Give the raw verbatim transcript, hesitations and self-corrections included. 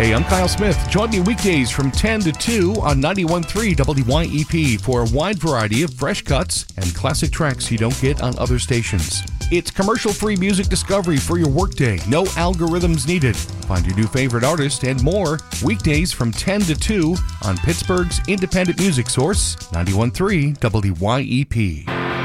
Hey, I'm Kyle Smith. Join me weekdays from ten to two on ninety-one point three W Y E P for a wide variety of fresh cuts and classic tracks you don't get on other stations. It's commercial-free music discovery for your workday. No algorithms needed. Find your new favorite artist and more weekdays from ten to two on Pittsburgh's independent music source, ninety-one point three W Y E P.